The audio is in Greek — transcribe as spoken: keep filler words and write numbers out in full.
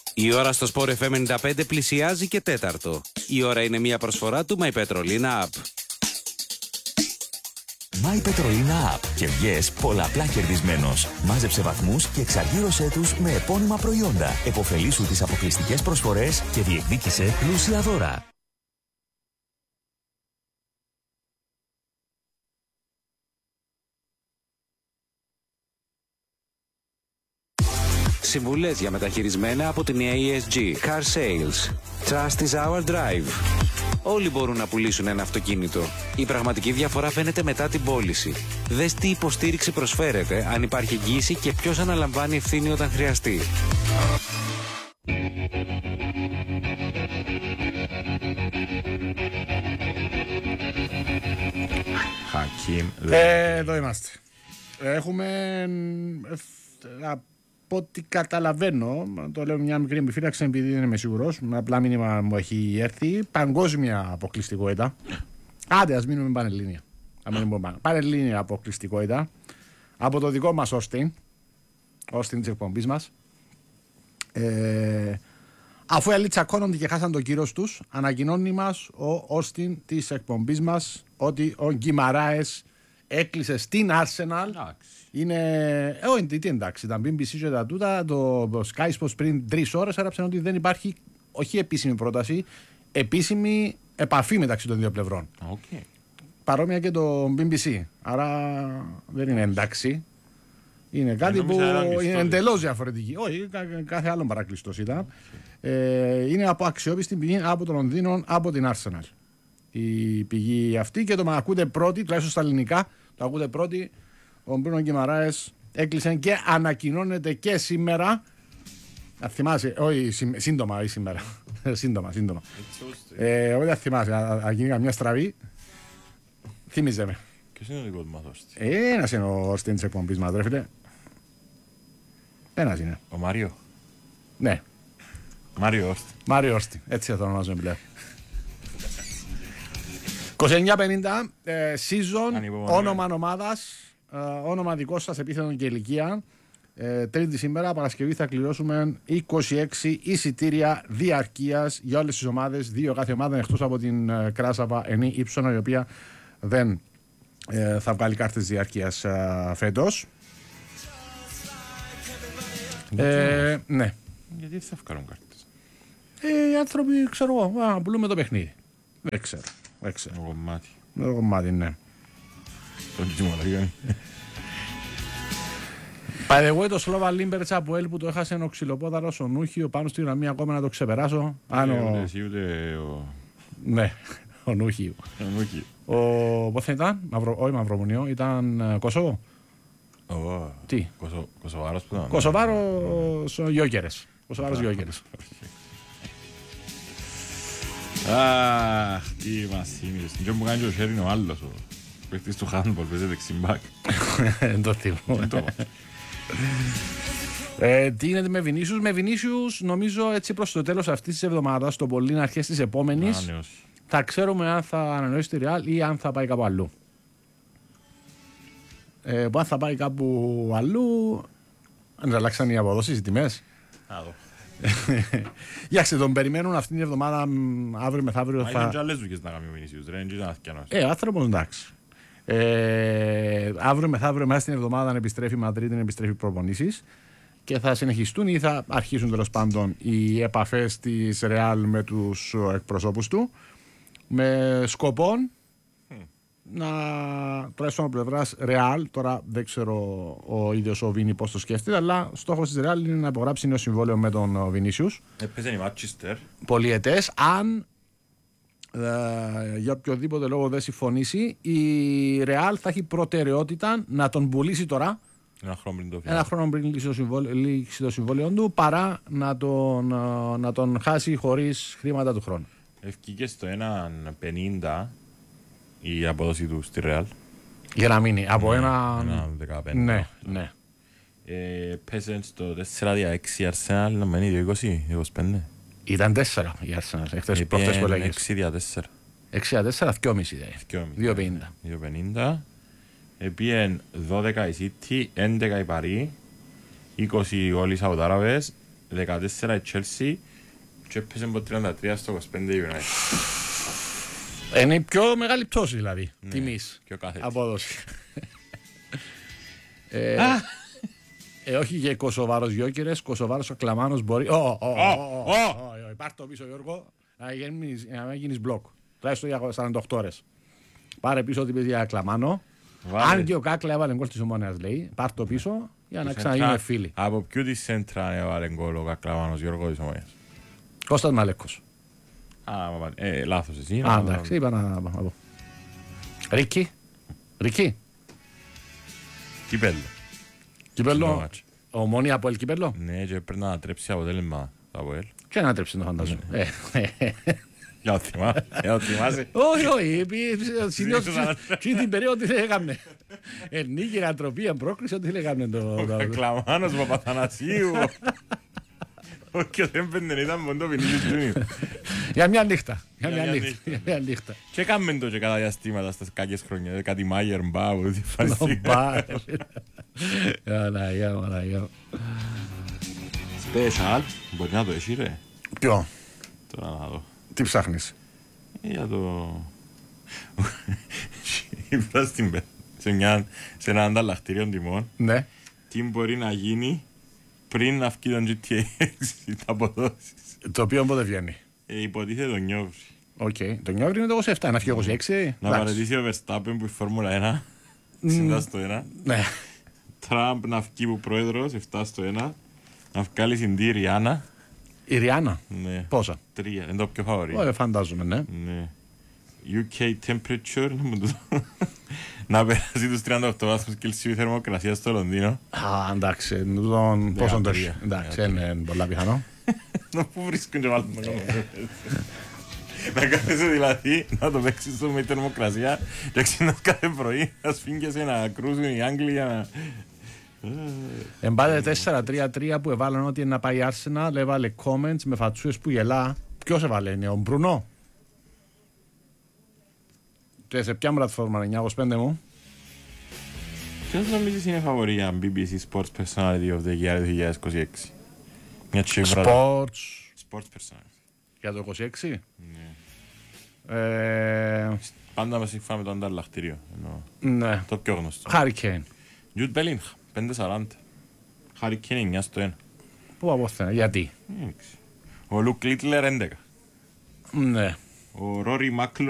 Η ώρα στο Sport εφ εμ ενενήντα πέντε πλησιάζει και τέταρτο. Η ώρα είναι μια προσφορά του My Petrolina App. My Petrolina App και βγες πολλαπλά κερδισμένος. Μάζεψε βαθμούς και εξαργύρωσέ τους με επώνυμα προϊόντα. Εποφελήσου τις αποκλειστικές προσφορές και διεκδίκησε πλούσια δώρα. Συμβουλές για μεταχειρισμένα από την ι ες τζι. Car Sales. Trust is our drive. Όλοι μπορούν να πουλήσουν ένα αυτοκίνητο. Η πραγματική διαφορά φαίνεται μετά την πώληση. Δες τι υποστήριξη προσφέρεται, αν υπάρχει εγγύηση και ποιος αναλαμβάνει ευθύνη όταν χρειαστεί. Χακίμ. Ε, εδώ είμαστε. Έχουμε... Από ό,τι καταλαβαίνω, το λέω μια μικρή επιφύλαξη επειδή δεν είμαι σίγουρος, με απλά μήνυμα μου έχει έρθει, παγκόσμια αποκλειστικότητα. Άντε, ας μείνουμε πανελλήνια. Πανελλήνια αποκλειστικότητα από το δικό μας Όστιν, Όστιν της εκπομπής μας. Ε, αφού οι άλλοι τσακώνονται και χάσαν το κύρος τους, ανακοινώνει μας ο Όστιν της εκπομπής μας ότι ο Γκιμαράες έκλεισε στην Arsenal. Είναι. Ε, όχι, τι εντάξει, τα μπι μπι σι και τα τούτα. Το, το Sky Sports πριν τρεις ώρες έγραψαν ότι δεν υπάρχει, όχι επίσημη πρόταση, επίσημη επαφή μεταξύ των δύο πλευρών. Okay. Παρόμοια και το μπι μπι σι. Άρα δεν είναι εντάξει. Είναι κάτι που είναι εντελώς διαφορετική. Όχι, κάθε άλλον παρακλειστός ήταν. Okay. Ε, είναι από αξιόπιστη πηγή από το Λονδίνο, από την Arsenal. Η πηγή αυτή και το ακούτε πρώτη, τουλάχιστον στα ελληνικά, το ακούτε πρώτη. Ο Μπρούνο Γκιμαράες έκλεισε και ανακοινώνεται και σήμερα. Να θυμάσαι, όχι σύντομα ή σήμερα. σύντομα, σύντομα. ε, όχι να θυμάσαι, να γίνει καμιά στραβή. Θύμιζε με. Ποιος είναι ο δικός μας Όστιν? Ε, ένας είναι ο Όστιν της εκπομπής μας, ρε φίλε. Ένας είναι. Ο Μάριο. Ναι. Μάριο Όστιν. Μάριο Όστιν, έτσι θα το ονομάζουμε πλέον. είκοσι εννιά πενήντα, ε, season, όνομα ομάδας, ε, όνομα δικό σας, επίθετον και ηλικία. Ε, τρίτη σήμερα, Παρασκευή, θα κληρώσουμε είκοσι έξι εισιτήρια διαρκείας για όλες τις ομάδες, δύο κάθε ομάδα, εκτός από την ε, Κράσαβα Ενή Ήψονα, η οποία δεν ε, θα βγάλει κάρτες διαρκείας ε, φέτος. Ε, ναι. Γιατί θα βγάλουν κάρτες? Ε, οι άνθρωποι, ξέρω εγώ, α, πουλούμε το παιχνίδι. Δεν ξέρω. Δεν ξέρω. Το κομμάτι. Το κομμάτι, ναι. Το τζιμολόγιο. By the way, το Σλόβα Λίμπερτς από Ελ που το έχασε ο ξυλοπόδαρος, ο Νούχιο, πάνω στη γραμμή ακόμα να το ξεπεράσω. Αν ο... Ούτε εσύ ούτε ο... Ναι, ο Νούχιο. Ο Νούχιο. Ο... Πώς θα ήταν, Μαυρο... όχι Μαυρομουνιό, ήταν Κόσοβο. Oh. Τι. Κοσο... Κοσοβάρος που ήταν. Κοσοβάρος Γιόκερες. Κοσοβάρος Γιόκερες. Αχ, τι μας θύμισες. Και μου κάνει το χέρι είναι ο άλλος. Ο παίκτης του handball, παίζει δεξιμπάκ. Δεν το θυμώ. Ε, τι γίνεται με Βινίσιους? Με Βινίσιους νομίζω έτσι προς το τέλος αυτής της εβδομάδας, το πολύ αρχές της επόμενης, θα ξέρουμε αν θα ανανεώσει τη Real ή αν θα πάει κάπου αλλού. Ε, αν θα πάει κάπου αλλού, αν αλλάξαν οι αποδόσεις, οι τιμές. Γιάξτε, τον περιμένουν αυτήν την εβδομάδα, αύριο μεθαύριο. Μα είναι και άλλες δουλειές να κάνει ο Βινίσιους, ρε, είναι αθηκιανός. Ε, άνθρωπος εντάξει. Ε, αύριο μεθαύριο μέσα στην εβδομάδα επιστρέφει η Μαδρίτη, επιστρέφει προπονήσεις και θα συνεχιστούν ή θα αρχίσουν τέλος πάντων οι επαφές της Real με τους εκπροσώπους του με σκοπό mm. να, τουλάχιστον από πλευράς Real, τώρα δεν ξέρω ο ίδιος ο Βίνι πώς το σκέφτεται, αλλά στόχος της Real είναι να υπογράψει νέο συμβόλαιο με τον Βινίσιους. Έπαιζε η Μάντσεστερ. Πολυετές, αν Uh, για οποιοδήποτε λόγο δεν συμφωνήσει, η Real θα έχει προτεραιότητα να τον πουλήσει τώρα, ένα χρόνο πριν, το ένα χρόνο πριν λήξει το συμβόλαιο, λήξει το συμβόλαιο του, παρά να τον, να τον χάσει χωρίς χρήματα του χρόνου. Ευκήκε στο ένα πενήντα η απόδοση του στη Real. Για να μείνει από ναι, ένα... ένα δεκαπέντε. Ναι, ναι. Ε, πέσε στο τέσσερα έξι Arsenal να μένει δύο είκοσι είκοσι πέντε. Ήταν τέσσερα η Arsenal, εχθές προχτές που έλεγες. έξι δια τέσσερα. έξι δια τέσσερα, δυόμισι δύο πενήντα. δύο πενήντα. Επίεν δώδεκα η City, έντεκα η Παρί, είκοσι όλοι οι Σαουδάραβες, δεκατέσσερα η Chelsea και έπαιζε από τριάντα τρία στο είκοσι πέντε η United. Είναι η πιο μεγάλη πτώση δηλαδή. Ναι, Τιμής. πιο κάθετη. Απόδοση. ε, ε, όχι για Κωσοβάρος Γιώκηρες, Κωσοβάρος ο Κλαμάνος μπορεί. Πάρ' το πίσω Γιώργο, να γίνεις, να μην γίνεις μπλοκ. Τουλάχιστον για σαράντα οκτώ ώρες. Πάρε πίσω ότι πες για Κλαμάνο. Βάλε. Αν και ο Κάκλα έβαλε γκολ της Ομόνοιας λέει, πάρ' το πίσω για να ξαναγίνουμε φίλοι. Από ποιου τη Σέντρα έβαλε γκολ ο Κακλαμάνος Γιώργο της Ομόνοιας? Κώστας Μαλέκος. Α, μα ε, λάθος εσύ. Α, εντάξει, είπα να πω. Ρίκη. Ρίκη. Κυπέλλο. Κυπέλλο. Ομόνια από ελ Κυπέλλο. Ναι, και πρέπει να ανατρέψει αποτέλεσμα από ελ. Και να τρέψει το φαντάζομαι. Για ό,τι θυμάσαι. Για ό,τι θυμάσαι. Όχι, όχι. Συνήθως και την περίοδο τι έκαμε. Νίκη, ανατροπή, εμπρόκριση, ό,τι έκαμε το... Κακλαμάνος Παπαθανασίου. Όχι, δεν πέντε, ήταν μόνο το Βινίσιους Τζούνιο. Για μια νύχτα. Για Για μια μια νύχτα. Για μια νύχτα. Και έκαμε το και κατά διαστήματα στις κακές χρονιές. Κάτι Μάγερ, Μπάου, τι φάση. Παναγιά, Παναγιά. Special, μπορεί να το έχει ρε. Ποιο, Τώρα να δω. τι ψάχνεις? Για το... Είπα στην πέ- σε, μια, σε ένα ανταλλακτήριο τιμών Ναι. τι μπορεί να γίνει πριν να βγει τον τζι τι έι έξι τα αποδόσεις. Το οποίο πότε βγαίνει? Ε, υποτίθεται τον Νιόβρη. Οκ. Το Νιόβρι είναι το είκοσι επτά, να φύγει είκοσι έξι. Να παρατήσει ο Verstappen που η Φόρμουλα ένα εξήντα στο ένα. Ναι. Τραμπ να βγει που πρόεδρος επτά στο ένα. Να βγάλει στην τη Ριάννα. Η Ριάννα. Ναι. Πόσα? Τρία. Είναι το πιο φαβορί. Ωραία, φαντάζομαι, ναι. Ναι. γιου κέι temperature. να μου το- Να περάσει τους τριάντα οκτώ βαθμούς Κελσίου η θερμοκρασία στο Λονδίνο. Α, εντάξει. Τον πόσο το έχει. δεκατρία. Εντάξει, είναι πολλά πιθανό. Να πού βρίσκουν και βάλουν το κόμμα. Να κάθεσαι δηλαδή να το παίξεις στο με θερμοκρασία και ξύνας κάθε πρωί να σφίγγεσαι να κρούσουν οι Άγγλοι για να... Εμπάτε τέσσερα τρία τρία που έβαλαν ότι είναι να πάει η Arsenal, έβαλε comments με φατσούες που γελά. Ποιος έβαλε, είναι ο Μπρουνό? Και σε ποια πλατφόρμα, εννιά είκοσι πέντε μου? Ποιος νομίζεις είναι φαβορή για μπι μπι σι Sports Personality of the Year δύο χιλιάδες είκοσι έξι? Μια τσίβρα. Sports. Sports Personality. Για το είκοσι έξι. Ναι. Ε, Πάντα μας σύμφωνα με το ανταλλακτήριο. εννοώ. ναι. Το πιο γνωστό. Hurricane. Jude Bellingham, πέντε σαράντα. Harry Kane εννιά στο ένα. Πού απόθενα, γιατί? Ο Luke Littler έντεκα. Ναι. Ο Rory McIlroy